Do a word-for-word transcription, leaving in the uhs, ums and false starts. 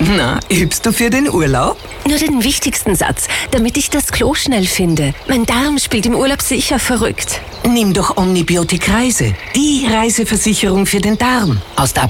Na, übst du für den Urlaub? Nur den wichtigsten Satz, damit ich das Klo schnell finde. Mein Darm spielt im Urlaub sicher verrückt. Nimm doch Omnibiotik Reise, die Reiseversicherung für den Darm. Aus der